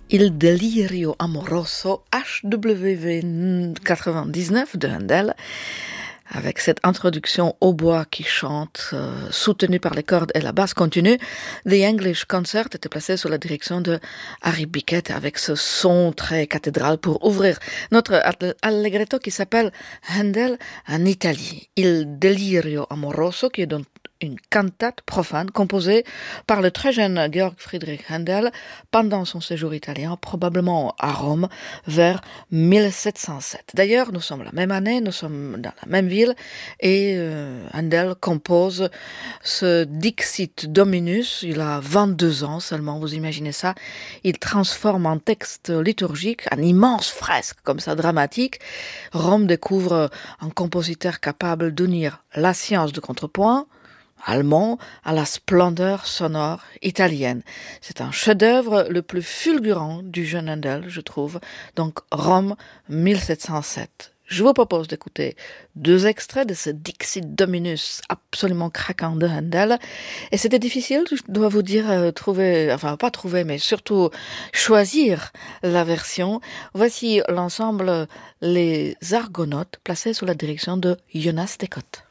Il Delirio Amoroso, HWV 99 de Handel, avec cette introduction au bois qui chante, soutenue par les cordes et la basse continue. The English Concert était placé sous la direction de Harry Bickett avec ce son très cathédral pour ouvrir notre allegretto qui s'appelle Handel en Italie. Il Delirio Amoroso, qui est donc une cantate profane composée par le très jeune Georg Friedrich Handel pendant son séjour italien, probablement à Rome, vers 1707. D'ailleurs, nous sommes la même année, nous sommes dans la même ville, et Handel compose ce Dixit Dominus. Il a 22 ans seulement, vous imaginez ça. Il transforme en texte liturgique, en immense fresque comme ça, dramatique. Rome découvre un compositeur capable d'unir la science du contrepoint allemand à la splendeur sonore italienne. C'est un chef-d'œuvre le plus fulgurant du jeune Handel, je trouve. Donc Rome 1707. Je vous propose d'écouter 2 extraits de ce Dixit Dominus absolument craquant de Handel. Et c'était difficile, je dois vous dire, pas trouver, mais surtout choisir la version. Voici l'ensemble Les Argonautes, placé sous la direction de Jonas Dekot.